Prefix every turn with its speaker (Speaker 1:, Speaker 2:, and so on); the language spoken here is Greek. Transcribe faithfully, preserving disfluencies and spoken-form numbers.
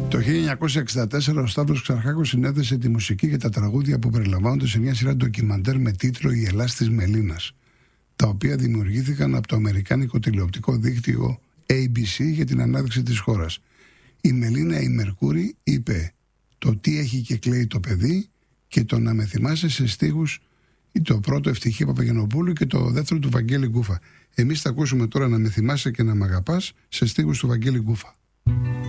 Speaker 1: Το χίλια εννιακόσια εξήντα τέσσερα ο Σταύρος Ξαρχάκος συνέθεσε τη μουσική και τα τραγούδια που περιλαμβάνονται σε μια σειρά ντοκιμαντέρ με τίτλο «Η Ελλάς της Μελίνας», τα οποία δημιουργήθηκαν από το αμερικάνικο τηλεοπτικό δίκτυο έι μπι σι για την ανάδειξη της χώρας. Η Μελίνα η Μερκούρη είπε το «Τι έχει και κλαίει το παιδί» και το «Να με θυμάσαι» σε στίχους το πρώτο Ευτυχία Παπαγιανοπούλου και το δεύτερο του Βαγγέλη Γκούφα. Εμείς θα ακούσουμε τώρα «Να με θυμάσαι και να μ' αγαπάς» σε στίχους του Βαγγέλη Γκούφα.